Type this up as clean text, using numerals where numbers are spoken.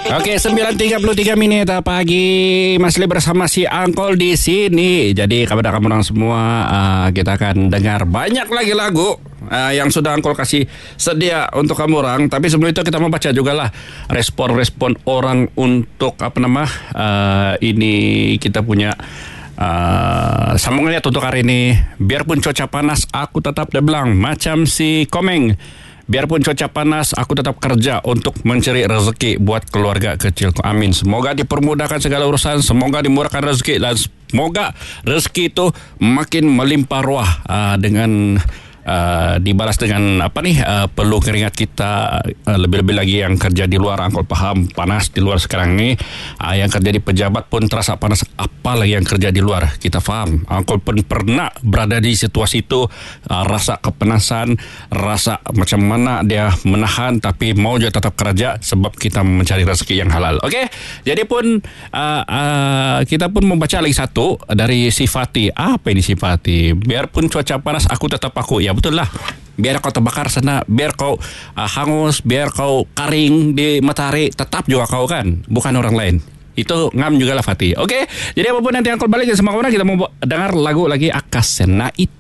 Okey, 9.33 minit pagi. Masih bersama si Angkol di sini. Jadi kepada kamu orang semua, kita akan dengar banyak lagi lagu yang sudah Angkol kasih sedia untuk kamu orang. Tapi sebelum itu kita mau baca jugalah respon-respon orang untuk ini kita punya sambungannya untuk hari ini. Biarpun cuaca panas, aku tetap deblang. Macam si Komeng. Biarpun cuaca panas, aku tetap kerja untuk mencari rezeki buat keluarga kecilku. Amin. Semoga dipermudahkan segala urusan, semoga dimurahkan rezeki, dan semoga rezeki itu makin melimpah ruah dengan dibalas dengan perlu keringat kita, lebih-lebih lagi yang kerja di luar. Angkol paham panas di luar sekarang ni, yang kerja di pejabat pun terasa panas, apalagi yang kerja di luar. Kita faham, Angkol pun pernah berada di situasi itu, rasa kepanasan, rasa macam mana dia menahan tapi mau juga tetap kerja sebab kita mencari rezeki yang halal. Okey, jadi pun kita pun membaca lagi satu dari Sifati. Apa ini Sifati? Biarpun cuaca panas, aku tetap aku. Ya betul lah. Biar kau terbakar sana, biar kau hangus, biar kau karing di matahari, tetap juga kau kan, bukan orang lain. Itu ngam juga lah Fatih. Okey, jadi apapun nanti Angkol balik sama kawan, kita mau dengar lagu lagi Akasena itu.